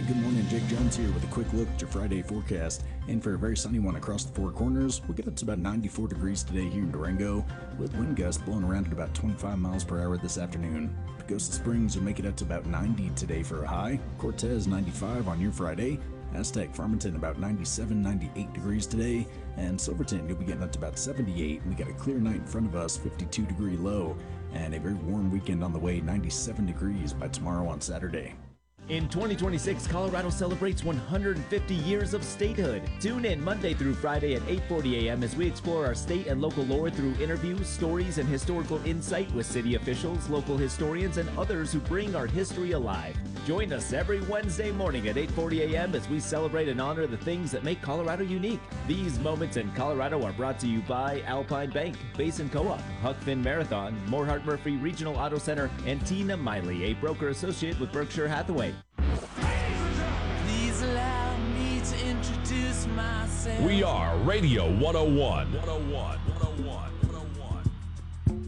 Good morning, Jake Jones here with a quick look at your Friday forecast. And for a very sunny one across the Four Corners, we'll get up to about 94 degrees today here in Durango, with wind gusts blowing around at about 25 miles per hour this afternoon. Pagosa Springs will make it up to about 90 today for a high, Cortez 95 on your Friday, Aztec Farmington about 97, 98 degrees today, and Silverton you'll be getting up to about 78. We got a clear night in front of us, 52 degree low, and a very warm weekend on the way, 97 degrees by tomorrow on Saturday. In 2026, Colorado celebrates 150 years of statehood. Tune in Monday through Friday at 8:40 a.m. as we explore our state and local lore through interviews, stories, and historical insight with city officials, local historians, and others who bring our history alive. Join us every Wednesday morning at 8:40 a.m. as we celebrate and honor the things that make Colorado unique. These moments in Colorado are brought to you by Alpine Bank, Basin Co-op, Huck Finn Marathon, Morehart Murphy Regional Auto Center, and Tina Miley, a broker associate with Berkshire Hathaway. Please allow me to introduce myself. We are Radio 101. 101. 101.